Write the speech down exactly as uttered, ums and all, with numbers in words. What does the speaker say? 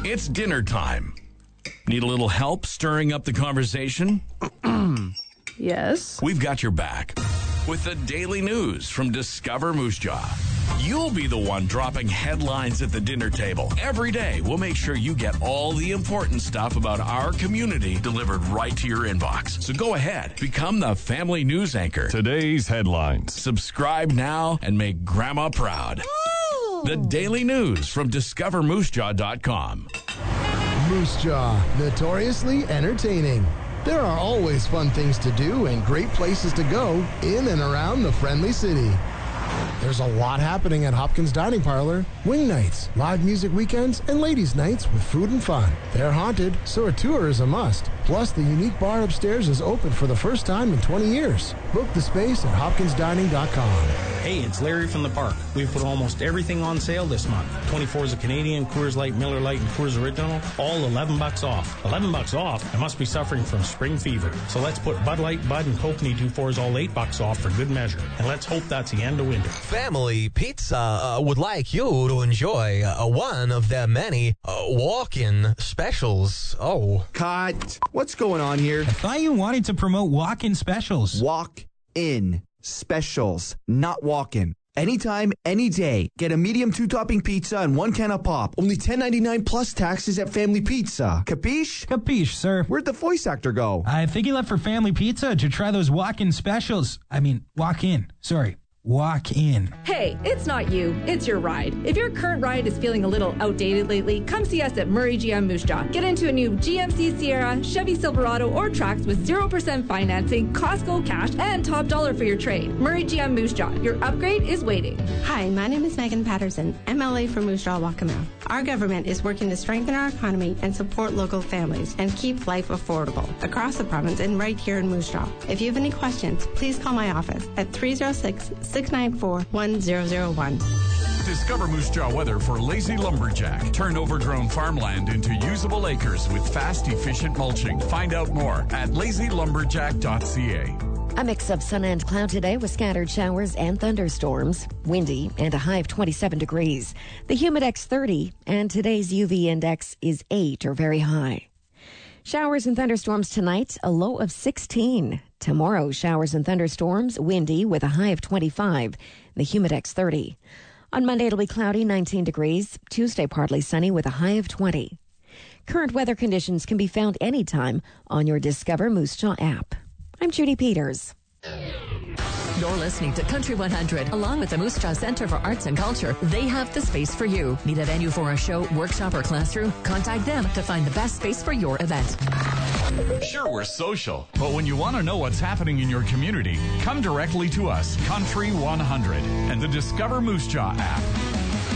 It's dinner time. Need a little help stirring up the conversation? Yes. We've got your back with the daily news from Discover Moose Jaw. You'll be the one dropping headlines at the dinner table. Every day, we'll make sure you get all the important stuff about our community delivered right to your inbox. So go ahead, become the family news anchor. Today's headlines. Subscribe now and make Grandma proud. Ooh. The daily news from discover moose jaw dot com. Moose Jaw, notoriously entertaining. There are always fun things to do and great places to go in and around the friendly city. There's a lot happening at Hopkins Dining Parlor. Wing nights, live music weekends, and ladies' nights with food and fun. They're haunted, so a tour is a must. Plus, the unique bar upstairs is open for the first time in twenty years. Book the space at hopkins dining dot com. Hey, it's Larry from the park. We've put almost everything on sale this month. twenty-fours of Canadian, Coors Light, Miller Lite, and Coors Original, all eleven bucks off. eleven bucks off? I must be suffering from spring fever. So let's put Bud Light, Bud, and Coke twenty-fours all eight bucks off for good measure. And let's hope that's the end of winter. Family Pizza uh, would like you to enjoy uh, one of their many uh, walk-in specials. Oh. Cut. What's going on here? I thought you wanted to promote walk-in specials. Walk-in specials, not walk-in. Anytime, any day. Get a medium two-topping pizza and one can of pop. Only ten ninety-nine plus taxes at Family Pizza. Capiche? Capiche, sir. Where'd the voice actor go? I think he left for Family Pizza to try those walk-in specials. I mean, walk-in. Sorry. Walk in. Hey, it's not you, it's your ride. If your current ride is feeling a little outdated lately, come see us at Murray G M Moose Jaw. Get into a new G M C Sierra, Chevy Silverado, or Trax with zero percent financing, Costco cash, and top dollar for your trade. Murray G M Moose Jaw, your upgrade is waiting. Hi, my name is Megan Patterson, M L A for Moose Jaw Waccamaw. Our government is working to strengthen our economy and support local families and keep life affordable across the province and right here in Moose Jaw. If you have any questions, please call my office at three oh six, six nine four, one zero zero one. Discover Moose Jaw weather for Lazy Lumberjack. Turn overgrown farmland into usable acres with fast, efficient mulching. Find out more at lazy lumberjack dot c a. A mix of sun and cloud today with scattered showers and thunderstorms. Windy and a high of twenty-seven degrees. The Humidex thirty and today's U V index is eight or very high. Showers and thunderstorms tonight, a low of sixteen. Tomorrow, showers and thunderstorms, windy with a high of twenty-five. The Humidex thirty. On Monday, it'll be cloudy, nineteen degrees. Tuesday, partly sunny with a high of twenty. Current weather conditions can be found anytime on your Discover Moose Jaw app. I'm Judy Peters. You're listening to Country one hundred, along with the Moose Jaw Center for Arts and Culture. They have the space for you. Need a venue for a show, workshop, or classroom? Contact them to find the best space for your event. Sure, we're social, but when you want to know what's happening in your community, come directly to us, Country one hundred, and the Discover Moose Jaw app.